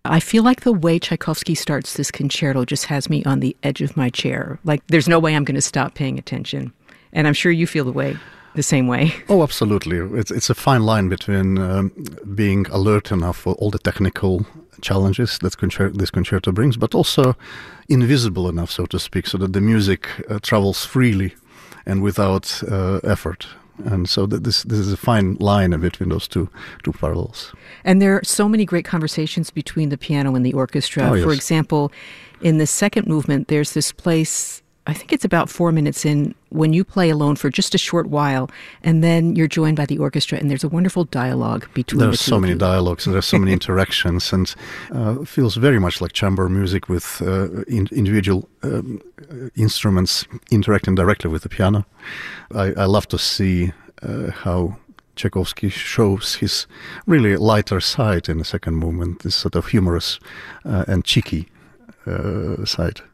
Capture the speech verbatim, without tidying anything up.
I feel like the way Tchaikovsky starts this concerto just has me on the edge of my chair. Like, there's no way I'm going to stop paying attention. And I'm sure you feel the way, the same way. Oh, absolutely. It's it's a fine line between um, being alert enough for all the technical challenges that concer- this concerto brings, but also invisible enough, so to speak, so that the music uh, travels freely and without uh, effort. And so that this this is a fine line between those two two parallels. And there are so many great conversations between the piano and the orchestra. Oh, yes. For example, in the second movement, there's this place, I think it's about four minutes in, when you play alone for just a short while, and then you're joined by the orchestra, and there's a wonderful dialogue between There's the two so of many you. dialogues, and there's so many interactions, and uh, feels very much like chamber music with uh, in, individual um, instruments interacting directly with the piano. I, I love to see uh, how Tchaikovsky shows his really lighter side in the second movement, this sort of humorous uh, and cheeky uh, side.